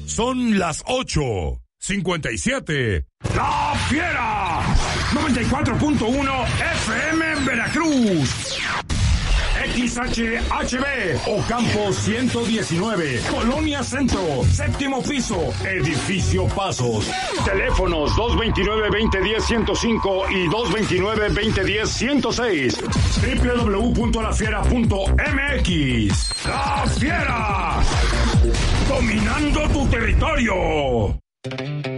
Son las 8:57. ¡La Fiera! 94.1 FM en Veracruz. XHHB, Ocampo 119, Colonia Centro, séptimo piso, Edificio Pasos. Teléfonos 229-2010-105 y 229-2010-106. www.lafiera.mx. ¡La Fiera! Dominando tu territorio.